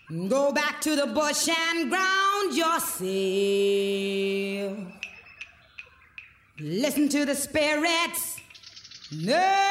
Go back to the bush and ground yourself. Listen to the spirits. No.